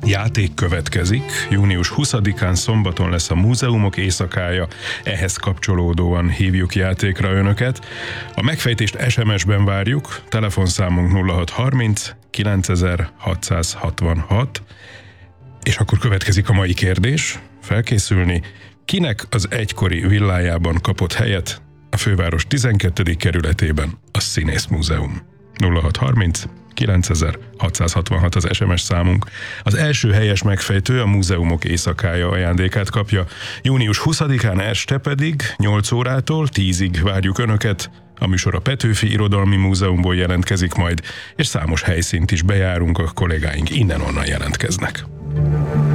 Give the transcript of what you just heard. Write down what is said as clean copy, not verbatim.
játék következik. Június 20-án szombaton lesz a Múzeumok éjszakája, ehhez kapcsolódóan hívjuk játékra önöket. A megfejtést SMS-ben várjuk, telefonszámunk 0630 9666, és akkor következik a mai kérdés. Felkészülni, kinek az egykori villájában kapott helyet a főváros 12. kerületében a Színészmúzeum? 0630 9666 az SMS számunk. Az első helyes megfejtő a Múzeumok éjszakája ajándékát kapja. Június 20-án este pedig 8 órától 10-ig várjuk önöket. A műsor a Petőfi Irodalmi Múzeumból jelentkezik majd, és számos helyszínt is bejárunk, a kollégáink innen-onnan jelentkeznek.